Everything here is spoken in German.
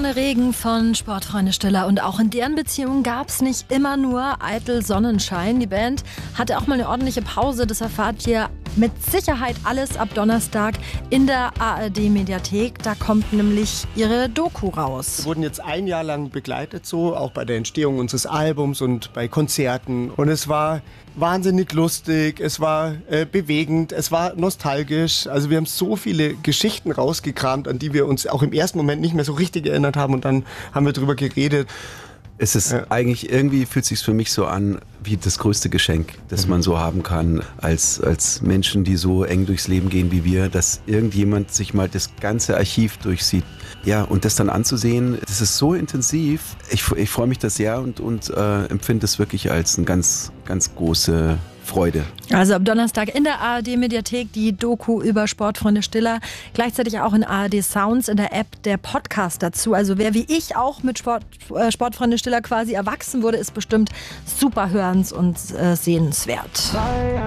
ohne Regen von Sportfreunde Stiller. Und auch in deren Beziehung gab es nicht immer nur eitel Sonnenschein. Die Band hatte auch mal eine ordentliche Pause. Das erfahrt ihr mit Sicherheit alles ab Donnerstag in der ARD-Mediathek. Da kommt nämlich ihre Doku raus. Wir wurden jetzt ein Jahr lang begleitet, so auch bei der Entstehung unseres Albums und bei Konzerten. Und es war wahnsinnig lustig, es war bewegend, es war nostalgisch. Also wir haben so viele Geschichten rausgekramt, an die wir uns auch im ersten Moment nicht mehr so richtig erinnert haben. Und dann haben wir drüber geredet. Es ist eigentlich, irgendwie fühlt es sich für mich so an wie das größte Geschenk, das man so haben kann als Menschen, die so eng durchs Leben gehen wie wir, dass irgendjemand sich mal das ganze Archiv durchsieht. Ja, und das dann anzusehen, das ist so intensiv. Ich freue mich da sehr und empfinde es wirklich als eine ganz, ganz große Freude. Also ab Donnerstag in der ARD-Mediathek die Doku über Sportfreunde Stiller. Gleichzeitig auch in ARD Sounds in der App der Podcast dazu. Also wer wie ich auch mit Sportfreunde Stiller quasi erwachsen wurde, ist bestimmt super hörens- und sehenswert.